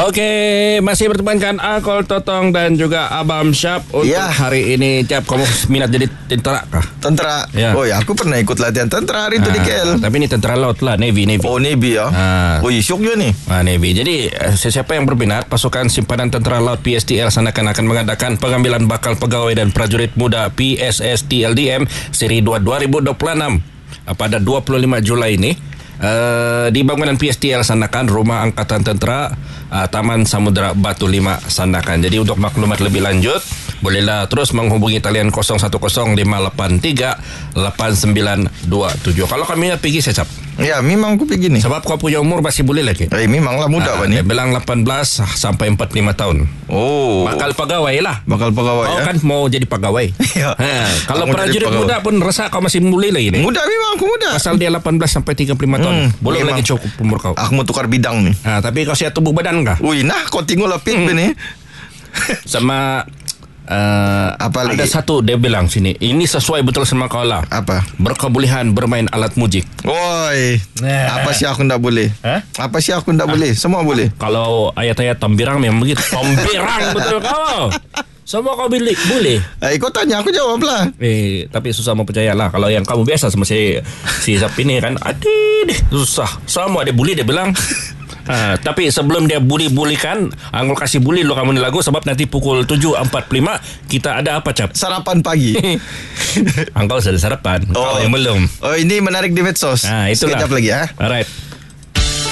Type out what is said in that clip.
Okey, masih bertemankan Akol Totong dan juga Abam Syap untuk hari ini. Cap, kamu minat jadi tentera kah? Tentera? Ya. Oh ya, aku pernah ikut latihan tentera hari itu di KL. Tapi ini tentera laut lah, Navy. Oh, Navy ya. Oh, syok juga nih. Navy. Jadi siapa yang berminat, pasukan simpanan tentera laut PSTL Sandakan akan mengadakan pengambilan bakal pegawai dan prajurit muda PSSTLDM seri 2 2026 pada 25 Julai ini. Di bangunan PSTL Sandakan, Rumah Angkatan Tentera, Taman Samudra Batu 5 Sandakan. Jadi untuk maklumat lebih lanjut, bolehlah terus menghubungi talian 0105838927. Kalau kami nak pergi, saya cap. Ya, memang aku pergi nih. Sebab kau punya umur masih boleh lagi. Memanglah muda Pak ni. Dia bilang 18 sampai 45 tahun. Oh. Bakal pegawai lah. Bakal pegawai ya. Kan mau jadi pegawai. Ya. Kalau prajurit muda pun rasa kau masih boleh lagi ni. Muda memang aku muda. Pasal dia 18 sampai 35 tahun. Boleh lagi cukup umur kau. Aku mau tukar bidang nih. Tapi kau siap tubuh badan kah? Ui, nah kau tengok lah fit ni. Sama apa lagi? Ada satu dia bilang sini, ini sesuai betul sama kau lah. Apa? Berkebolehan bermain alat muzik. Woi, apa sih aku ndak boleh? Apa sih aku ndak boleh? Semua boleh. Kalau ayat-ayat tambirang memang begitu. Tambirang betul kau. Semua kau boleh. Kau tanya aku jawab lah. Tapi susah mau percaya lah. Kalau yang kamu biasa sama si Sapi ni kan, aduh susah. Semua dia bully dia bilang. Tapi sebelum dia bully-bullykan, Angkol kasih bully lo kamu ni lagu. Sebab nanti pukul 7.45 kita ada apa, Cap? Sarapan pagi. Angkol sudah sarapan. Kau yang belum. Oh, ini menarik di medsos. Itulah. Sekejap lagi Alright.